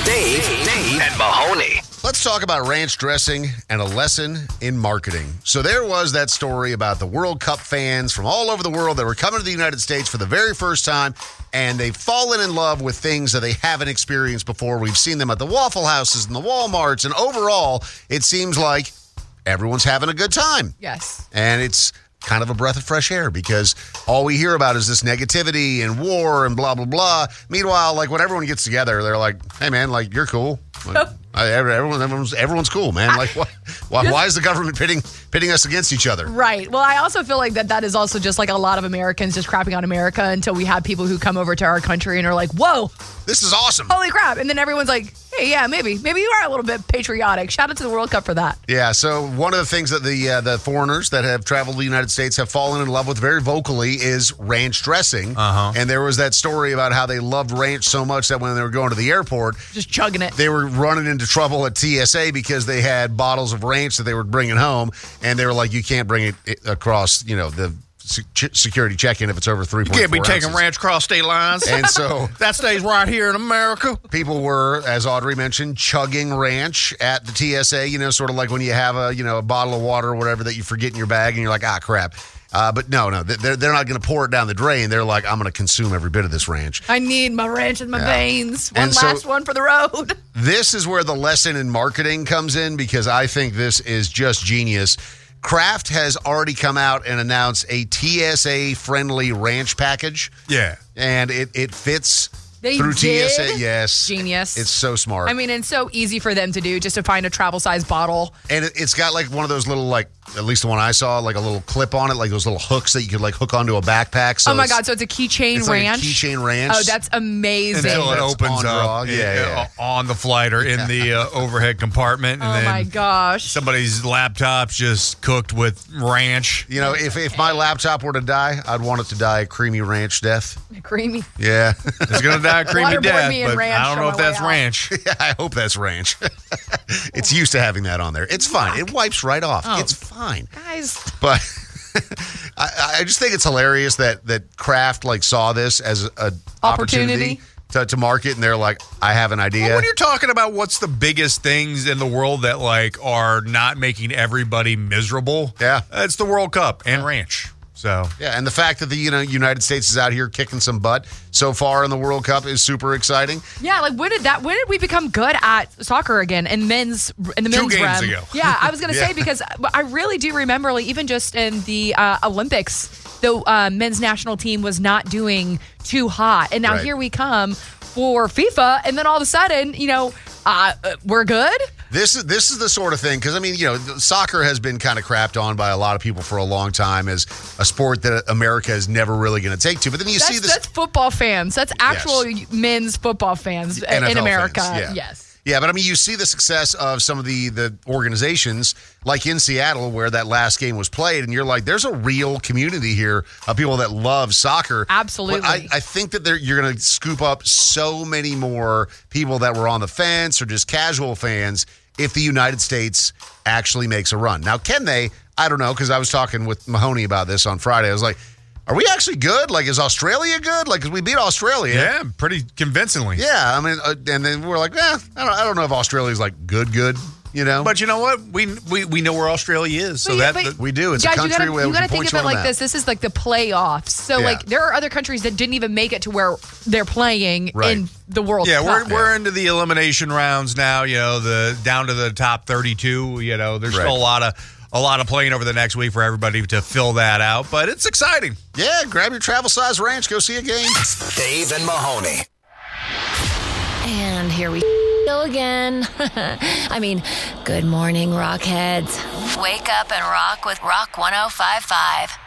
Dave, and Mahoney. Let's talk about ranch dressing and a lesson in marketing. So there was that story about the World Cup fans from all over the world that were coming to the United States for the very first time, and they've fallen in love with things that they haven't experienced before. We've seen them at the Waffle Houses and the Walmarts, and overall, it seems like everyone's having a good time. Yes. And it's kind of a breath of fresh air because all we hear about is this negativity and war and blah, blah, blah. Meanwhile, like when everyone gets together, they're like, hey, man, like you're cool. Like, everyone's cool, man. Like, why is the government pitting us against each other? Right. Well, I also feel like that is also just like a lot of Americans just crapping on America until we have people who come over to our country and are like, whoa, this is awesome. Holy crap. And then everyone's like, hey, yeah, maybe you are a little bit patriotic. Shout out to the World Cup for that. Yeah. So one of the things that the foreigners that have traveled to the United States have fallen in love with very vocally is ranch dressing. And there was that story about how they loved ranch so much that when they were going to the airport, just chugging it, they were running into trouble at TSA because they had bottles of ranch that they were bringing home, and they were like, you can't bring it across, the security check-in if it's over 3.4 You can't be ounces. taking ranch across state lines. And so that stays right here in America. People were, as Audrey mentioned, chugging ranch at the TSA, sort of like when you have a bottle of water or whatever that you forget in your bag and you're like, crap. But no, they're not going to pour it down the drain. They're like, I'm going to consume every bit of this ranch. I need my ranch in my veins. One And last one for the road. This is where the lesson in marketing comes in because I think this is just genius. Kraft has already come out and announced a TSA-friendly ranch package. Yeah. And it fits through TSA. Yes. Genius. It's so smart. I mean, it's so easy for them to do just to find a travel-size bottle. And it's got like one of those little, like, at least the one I saw, like a little clip on it, like those little hooks that you could like hook onto a backpack. So oh my God, so it's a keychain ranch? Like a keychain ranch. Oh, that's amazing. Until it opens up on the flight or in the overhead compartment. And oh my gosh. Somebody's laptop's just cooked with ranch. If my laptop were to die, I'd want it to die a creamy ranch death. Creamy. Yeah. It's going to die a creamy death, but I don't know if that's ranch. Yeah, I hope that's ranch. It's used to having that on there. It's fine. It wipes right off. Oh. It's fine. Guys. But I just think it's hilarious that Kraft saw this as an opportunity to market, and they're like, I have an idea. Well, when you're talking about what's the biggest things in the world that are not making everybody miserable, it's the World Cup and ranch. So yeah, and the fact that the United States is out here kicking some butt so far in the World Cup is super exciting. Yeah, when did we become good at soccer again in the men's 2 games realm? ago. Yeah, I was gonna say because I really do remember even just in the Olympics, the men's national team was not doing too hot, and now here we come for FIFA, and then all of a sudden, we're good. This is the sort of thing, because, soccer has been kind of crapped on by a lot of people for a long time as a sport that America is never really going to take to. But then see this. That's football fans. That's actual men's football fans NFL in America. Fans, Yes. Yeah, but you see the success of some of the organizations like in Seattle where that last game was played, and you're like, there's a real community here of people that love soccer. Absolutely. But I think that you're going to scoop up so many more people that were on the fence or just casual fans if the United States actually makes a run. Now, can they? I don't know, because I was talking with Mahoney about this on Friday. I was like, are we actually good? Is Australia good? Because we beat Australia. Yeah, pretty convincingly. Yeah, and then we're like, I don't know if Australia's good. But you know what? We know where Australia is, so we do. It's guys, a country you where we gotta can point think of you it on a like map. this. This is like the playoffs. So there are other countries that didn't even make it to where they're playing in the World Cup. Yeah, we're into the elimination rounds now. The down to the top 32. There's still a lot of playing over the next week for everybody to fill that out, but it's exciting. Yeah, grab your travel size ranch, go see a game. Dave and Mahoney. And here we go again. Good morning, Rockheads. Wake up and rock with Rock 105.5.